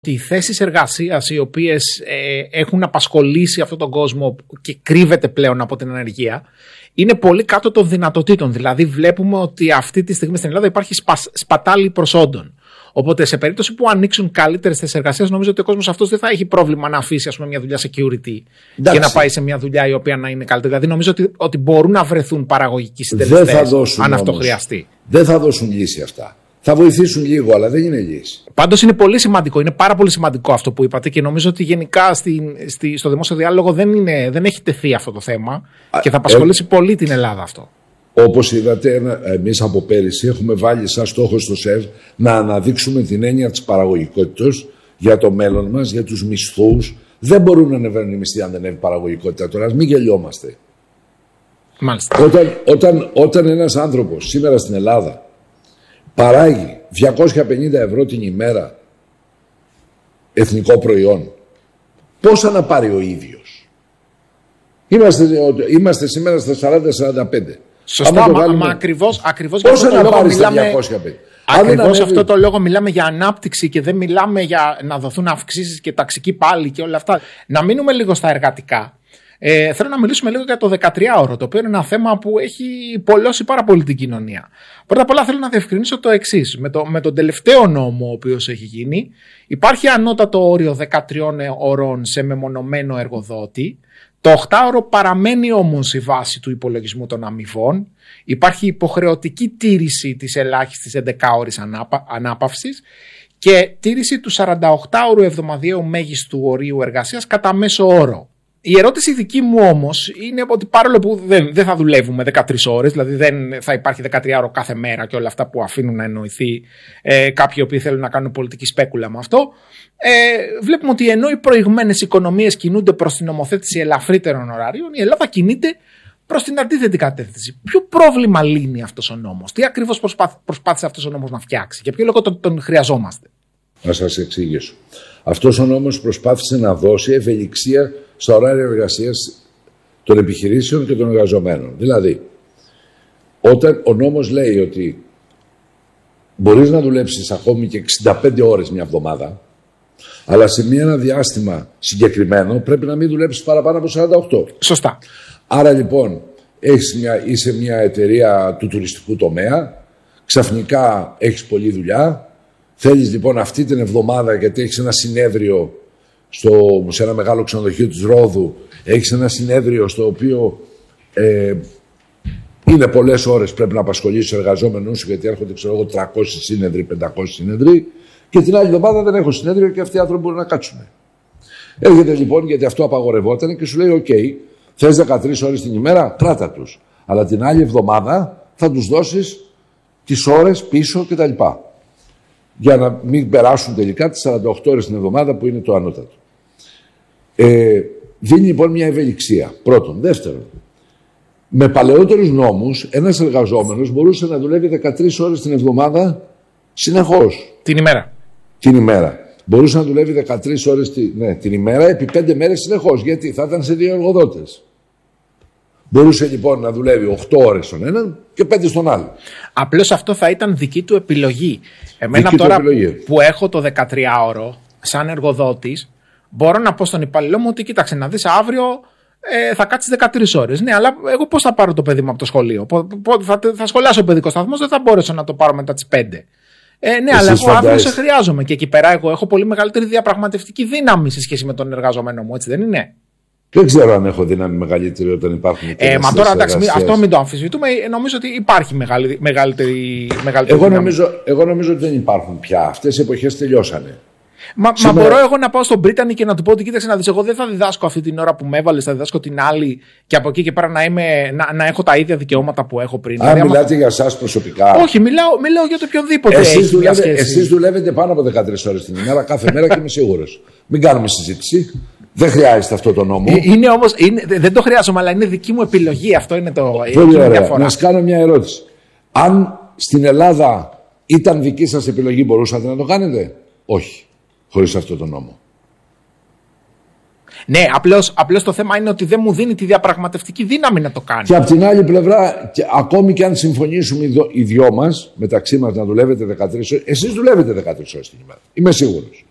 Οι θέσεις εργασίας οι οποίες έχουν απασχολήσει αυτόν τον κόσμο και κρύβεται πλέον από την ανεργία είναι πολύ κάτω των δυνατοτήτων. Δηλαδή βλέπουμε ότι αυτή τη στιγμή στην Ελλάδα υπάρχει σπατάλη προσόντων. Οπότε σε περίπτωση που ανοίξουν καλύτερες θέσεις εργασίας, νομίζω ότι ο κόσμος αυτός δεν θα έχει πρόβλημα να αφήσει, ας πούμε, μια δουλειά security και να πάει σε μια δουλειά η οποία να είναι καλύτερη. Δηλαδή νομίζω ότι μπορούν να βρεθούν παραγωγικοί συντελεστές αν αυτό χρειαστεί. Δεν θα δώσουν λύση αυτά. Θα βοηθήσουν λίγο, αλλά δεν είναι λύση. Πάντως είναι πολύ σημαντικό, είναι πάρα πολύ σημαντικό αυτό που είπατε και νομίζω ότι γενικά στο δημόσιο διάλογο δεν έχει τεθεί αυτό το θέμα και θα απασχολήσει πολύ την Ελλάδα αυτό. Όπως είδατε, εμείς από πέρυσι έχουμε βάλει σαν στόχο στο ΣΕΒ να αναδείξουμε την έννοια της παραγωγικότητας για το μέλλον μας, για τους μισθούς. Δεν μπορούν να ανεβαίνουν οι μισθοί αν δεν ανέβει παραγωγικότητα. Τώρα, ας μην γελιόμαστε. Μάλιστα. Όταν ένας άνθρωπος σήμερα στην Ελλάδα παράγει 250 ευρώ την ημέρα εθνικό προϊόν, πόσα να πάρει ο ίδιος? Είμαστε σήμερα στα 40-45. Σωστά, μα ακριβώς για αυτό το λόγο μιλάμε. Ακριβώς αυτό το λόγο μιλάμε για ανάπτυξη και δεν μιλάμε για να δοθούν αυξήσεις και ταξική πάλι και όλα αυτά. Να μείνουμε λίγο στα εργατικά. Θέλω να μιλήσουμε λίγο για το 13ωρο, το οποίο είναι ένα θέμα που έχει πολλώσει πάρα πολύ την κοινωνία. Πρώτα απ' όλα θέλω να διευκρινίσω το εξής. Με τον τελευταίο νόμο ο οποίος έχει γίνει, υπάρχει ανώτατο όριο 13 ωρών σε μεμονωμένο εργοδότη. Το 8ωρο παραμένει όμως η βάση του υπολογισμού των αμοιβών. Υπάρχει υποχρεωτική τήρηση της ελάχιστης 11ωρης ανάπαυσης και τήρηση του 48ωρου εβδομαδιαίου μέγιστου ορίου εργασίας κατά μέσο όρο. Η ερώτηση δική μου όμως είναι ότι παρόλο που δεν θα δουλεύουμε 13 ώρες, δηλαδή δεν θα υπάρχει 13ωρο κάθε μέρα και όλα αυτά που αφήνουν να εννοηθεί κάποιοι οποίοι θέλουν να κάνουν πολιτική σπέκουλα με αυτό, βλέπουμε ότι ενώ οι προηγμένες οικονομίες κινούνται προς την νομοθέτηση ελαφρύτερων ωράριων, η Ελλάδα κινείται προς την αντίθετη κατεύθυνση. Ποιο πρόβλημα λύνει αυτός ο νόμος? Τι ακριβώς προσπάθησε αυτός ο νόμος να φτιάξει? Για ποιο λόγο τον χρειαζόμαστε? Να σας εξηγήσω. Αυτός ο νόμος προσπάθησε να δώσει ευελιξία στα ωράρια εργασίας των επιχειρήσεων και των εργαζομένων. Δηλαδή, όταν ο νόμος λέει ότι μπορείς να δουλέψεις ακόμη και 65 ώρες μια εβδομάδα, αλλά σε ένα διάστημα συγκεκριμένο πρέπει να μην δουλέψεις παραπάνω από 48. Σωστά. Άρα λοιπόν, είσαι μια εταιρεία του τουριστικού τομέα, ξαφνικά έχεις πολλή δουλειά, θέλεις λοιπόν αυτή την εβδομάδα, γιατί έχεις ένα συνέδριο σε ένα μεγάλο ξενοδοχείο της Ρόδου, έχεις ένα συνέδριο στο οποίο είναι πολλές ώρες, πρέπει να απασχολήσεις τους εργαζόμενους σου, γιατί έρχονται 300 σύνεδροι, 500 σύνεδροι, και την άλλη εβδομάδα δεν έχω συνέδριο και αυτοί οι άνθρωποι μπορούν να κάτσουν. Έρχεται λοιπόν, γιατί αυτό απαγορευόταν, και σου λέει: «Οκ, θες 13 ώρες την ημέρα, κράτα τους. Αλλά την άλλη εβδομάδα θα τους δώσεις τις ώρες πίσω κτλ. Για να μην περάσουν τελικά τις 48 ώρες την εβδομάδα που είναι το ανώτατο». Δίνει λοιπόν μια ευελιξία. Πρώτον. Δεύτερον, με παλαιότερους νόμους, ένας εργαζόμενος μπορούσε να δουλεύει 13 ώρες την εβδομάδα συνεχώς. Την ημέρα. Μπορούσε να δουλεύει 13 ώρες την ημέρα επί 5 μέρες συνεχώς. Γιατί θα ήταν σε 2 εργοδότες. Μπορούσε λοιπόν να δουλεύει 8 ώρες στον έναν και 5 στον άλλο. Απλώς αυτό θα ήταν δική του επιλογή. Εμένα τώρα που έχω το 13ωρο σαν εργοδότης, μπορώ να πω στον υπαλληλό μου ότι κοίταξε να δεις, αύριο θα κάτσεις 13 ώρες. Ναι, αλλά εγώ πώς θα πάρω το παιδί μου από το σχολείο? Θα σχολιάσω ο παιδικός σταθμός, δεν θα μπορέσω να το πάρω μετά τις 5. Ναι, αλλά εγώ αύριο σε χρειάζομαι. Και εκεί πέρα εγώ έχω πολύ μεγαλύτερη διαπραγματευτική δύναμη σε σχέση με τον εργαζομένο μου, έτσι δεν είναι? Δεν ξέρω αν έχω δύναμη μεγαλύτερη όταν υπάρχουν. Μα τώρα εντάξει, αυτό μην το αμφισβητούμε. Νομίζω ότι υπάρχει μεγαλύτερη. Εγώ νομίζω ότι δεν υπάρχουν πια. Αυτές οι εποχές τελειώσανε. Μα μπορώ εγώ να πάω στον Πρίτανη και να του πω ότι κοίταξε να δεις, εγώ δεν θα διδάσκω αυτή την ώρα που με έβαλες, θα διδάσκω την άλλη και από εκεί και πέρα να έχω τα ίδια δικαιώματα που έχω πριν. Αν μιλάτε για εσάς προσωπικά. Όχι, μιλάω για το οποιονδήποτε. Εσείς δουλεύετε πάνω από 13 ώρες την ημέρα κάθε μέρα και είμαι σίγουρος. Μην κάνουμε συζήτηση. Δεν χρειάζεται αυτό το νόμο. Δεν το χρειάζομαι, αλλά είναι δική μου επιλογή. Αυτό είναι το. Πολύ ωραία. Να σας κάνω μια ερώτηση. Αν στην Ελλάδα ήταν δική σας επιλογή, μπορούσατε να το κάνετε? Όχι. Χωρίς αυτό το νόμο. Ναι, απλώς το θέμα είναι ότι δεν μου δίνει τη διαπραγματευτική δύναμη να το κάνει. Και από την άλλη πλευρά, ακόμη και αν συμφωνήσουμε οι δυο μας, μεταξύ μας να δουλεύετε 13 ώρες, εσείς δουλεύετε 13 ώρες την ημέρα. Είμαι σίγουρος.